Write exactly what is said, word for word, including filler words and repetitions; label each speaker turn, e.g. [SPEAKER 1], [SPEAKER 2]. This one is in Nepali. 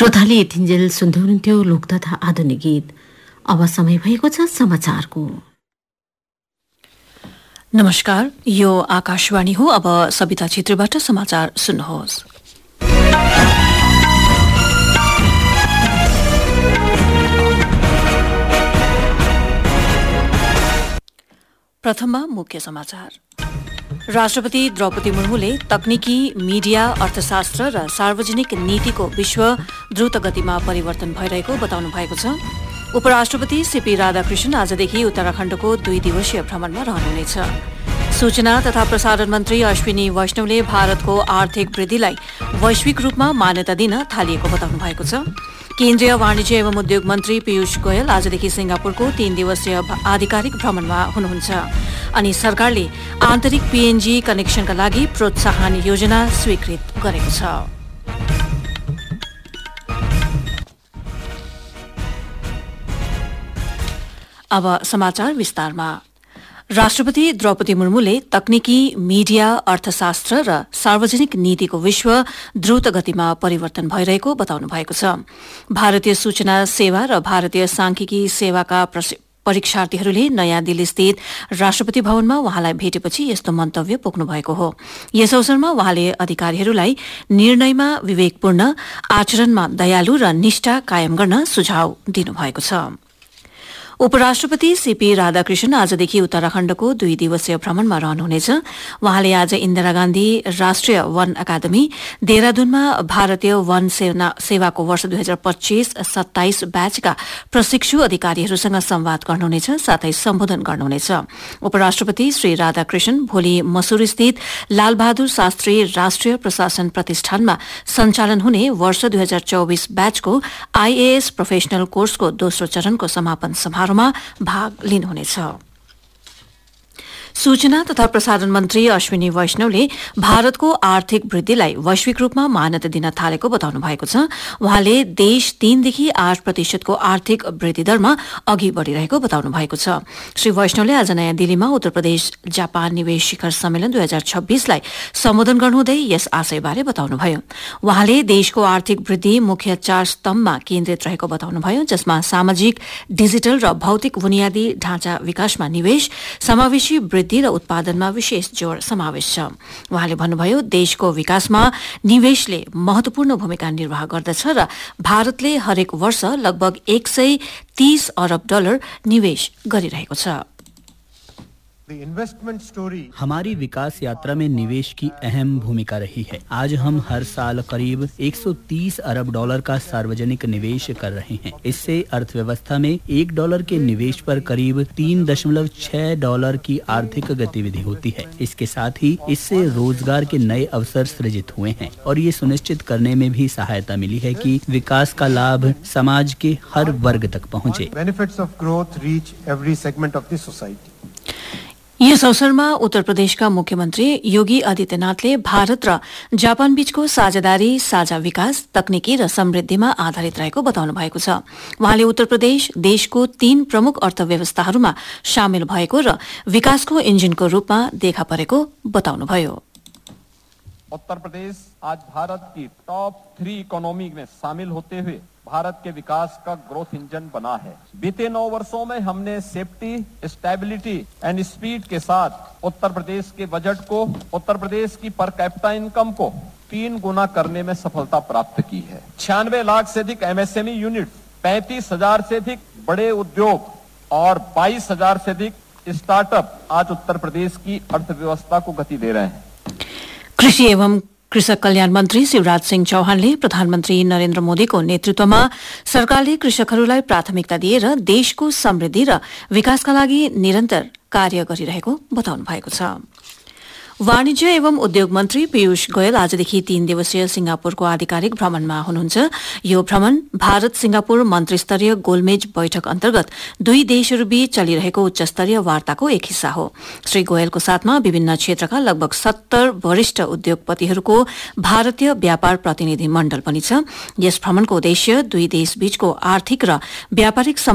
[SPEAKER 1] श्रोताले यतिन्जेल सुन्दै हुनुहुन्थ्यो लोक तथा आधुनिक गीत। अब समय भएको छ समाचारको।
[SPEAKER 2] नमस्कार, यो आकाशवाणी हो। अब सविता क्षेत्रबाट समाचार सुन्नुहोस्। प्रथममा मुख्य समाचार। राष्ट्रपति द्रौपदी मुर्मुले तकनिकी, मीडिया, अर्थशास्त्र र सार्वजनिक नीतिको विश्व द्रुत गतिमा परिवर्तन भइरहेको बताउनु भएको छ। उपराष्ट्रपति सीपी राधाकृष्णन आजदेखि उत्तराखण्डको दुई दिवसीय भ्रमणमा रहनुहुनेछ। सूचना तथा प्रसारण मन्त्री अश्विनी वैष्णवले भारतको आर्थिक वृद्धिलाई वैश्विक रूपमा मान्यता दिन थालिएको बताउनु भएको छ। केन्द्रीय वाणिज्य एवं उद्योग मन्त्री पीयूष गोयल आजदेखि सिंगापुरको तीन दिवसीय आधिकारिक भ्रमणमा हुनुहुन्छ। अनि सरकारले आन्तरिक पीएनजी कनेक्सनका लागि प्रोत्साहन योजना स्वीकृत गरेको छ। अब समाचार विस्तारमा। राष्ट्रपति द्रौपदी मुर्मुले तकनिकी, मीडिया, अर्थशास्त्र र सार्वजनिक नीतिको विश्व द्रुत गतिमा परिवर्तन भइरहेको बताउनु भएको छ। भारतीय सूचना सेवा र भारतीय सांख्यिकी सेवाका परीक्षार्थीहरूले नयाँ दिल्ली स्थित राष्ट्रपति भवनमा उहाँलाई भेटेपछि यस्तो मन्तव्य पोख्नु भएको हो। यस अवसरमा उहाँले अधिकारीहरूलाई निर्णयमा विवेकपूर्ण, आचरणमा दयालु र निष्ठा कायम गर्न सुझाव दिनुभएको छ। उपराष्ट्रपति सीपी राधाकृष्णन आजदेखि उत्तराखण्डको दुई दिवसीय भ्रमणमा रहनुहुनेछ। उहाँले आज इन्दिरा गान्धी राष्ट्रिय वन अकादमी देहरादूनमा भारतीय वन सेवाको वर्ष दुई हजार पच्चीस सत्ताइस ब्याचका प्रशिक्षु अधिकारीहरूसँग संवाद गर्नुहुनेछ, साथै सम्बोधन गर्नुहुनेछ। उपराष्ट्रपति श्री राधाकृष्णन भोलि मसूरी स्थित लालबहादुर शास्त्री राष्ट्रिय प्रशासन प्रतिष्ठानमा सञ्चालन हुने वर्ष दुई हजार चौबिस ब्याचको आईएएस प्रोफेशनल कोर्सको दोस्रो चरणको समापन समारोह भाग लिनुहुनेछ। सूचना तथा प्रसारण मन्त्री अश्विनी वैष्णवले भारतको आर्थिक वृद्धिलाई वैश्विक रूपमा मान्यता दिन थालेको बताउनु भएको छ। उहाँले देश तीनदेखि आठ प्रतिशतको आर्थिक वृद्धि दरमा अघि बढ़िरहेको बताउनु भएको छ। श्री वैष्णवले आज नयाँ दिल्लीमा उत्तर प्रदेश जापान निवेश शिखर सम्मेलन दुई हजार छब्बीसलाई सम्बोधन गर्नुहुँदै यस आशयबारे बताउनुभयो। उहाँले देशको आर्थिक वृद्धि मुख्य चार स्तम्भमा केन्द्रित रहेको बताउनुभयो, जसमा सामाजिक, डिजिटल र भौतिक बुनियादी ढाँचा विकासमा निवेश, समावेशी वृद्धि र उत्पादनमा विशेष जोड़ समावेश छ। उहाँले भन्नुभयो, देशको विकासमा निवेशले महत्वपूर्ण भूमिका निर्वाह गर्दछ र भारतले हरेक वर्ष लगभग एक सय तीस अरब डलर निवेश गरिरहेको छ।
[SPEAKER 3] हमारी विकास यात्रा में निवेश की अहम भूमिका रही है। आज हम हर साल करीब एक सौ तीस अरब डॉलर का सार्वजनिक निवेश कर रहे हैं। इससे अर्थव्यवस्था में एक डॉलर के निवेश पर करीब तीन दशमलव छह डॉलर की आर्थिक गतिविधि होती है। इसके साथ ही इससे रोजगार के नए अवसर सृजित हुए हैं और ये सुनिश्चित करने में भी सहायता मिली है कि विकास का लाभ समाज के हर वर्ग तक पहुँचे।
[SPEAKER 2] यस अवसरमा उत्तर प्रदेशका मुख्यमन्त्री योगी आदित्यनाथले भारत र जापान बीचको साझेदारी साझा विकास, तकनिकी र समृद्धिमा आधारित रहेको बताउनु भएको छ। उहाँले उत्तर प्रदेश देशको तीन प्रमुख अर्थव्यवस्थाहरूमा सामेल भएको र विकासको इन्जिनको रूपमा देखा परेको बताउनुभयो।
[SPEAKER 4] उत्तर प्रदेश आज भारत की टॉप थ्री इकोनॉमी में शामिल होते हुए भारत के विकास का ग्रोथ इंजन बना है। बीते नौ वर्षों में हमने सेफ्टी, स्टेबिलिटी एंड स्पीड के साथ उत्तर प्रदेश के बजट को, उत्तर प्रदेश की पर कैपिटा इनकम को तीन गुना करने में सफलता प्राप्त की है। छियानवे लाख से अधिक एमएसएमई यूनिट, पैंतीस हजार से अधिक बड़े उद्योग और बाईस हजार से अधिक स्टार्टअप आज उत्तर प्रदेश की अर्थव्यवस्था को गति दे रहे हैं।
[SPEAKER 2] कृषि एवं कृषक कल्याण मन्त्री शिवराज सिंह चौहानले प्रधानमन्त्री नरेन्द्र मोदीको नेतृत्वमा सरकारले कृषकहरूलाई प्राथमिकता दिएर देशको समृद्धि र विकासका लागि निरन्तर कार्य गरिरहेको बताउनु भएको छ। वाणिज्य एवं उद्योग मन्त्री पीयूष गोयल आजदेखि तीन दिवसीय सिंगापुरको आधिकारिक भ्रमणमा हुनुहुन्छ। यो भ्रमण भारत सिंगापुर मन्त्रीस्तरीय गोलमेज बैठक अन्तर्गत दुई देशहरूबीच चलिरहेको उच्चस्तरीय वार्ताको एक हिस्सा हो। श्री गोयलको साथमा विभिन्न क्षेत्रका लगभग सत्तर वरिष्ठ उद्योगपतिहरूको भारतीय व्यापार प्रतिनिधि मण्डल पनि छ। यस भ्रमणको उद्देश्य दुई देशबीचको आर्थिक र व्यापारिक